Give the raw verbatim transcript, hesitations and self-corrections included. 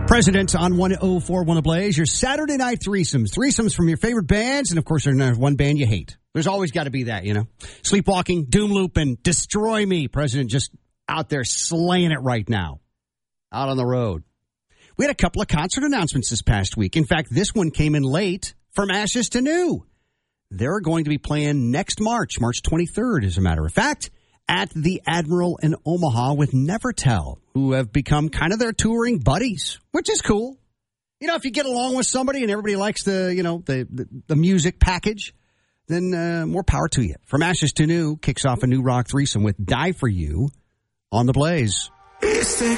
President on one oh four point one The Blaze, your Saturday night threesomes. Threesomes from your favorite bands, and of course there's one band you hate. There's always got to be that, you know. Sleepwalking, Doom Loop, and Destroy Me. President just out there slaying it right now. Out on the road. We had a couple of concert announcements this past week. In fact, this one came in late from Ashes to New. They're going to be playing next March, March twenty-third, as a matter of fact, at the Admiral in Omaha with Nevertell, who have become kind of their touring buddies, which is cool. You know, if you get along with somebody and everybody likes the, you know, the the, the music package, then uh, more power to you. From Ashes to New kicks off a new rock threesome with Die For You on The Blaze. It's the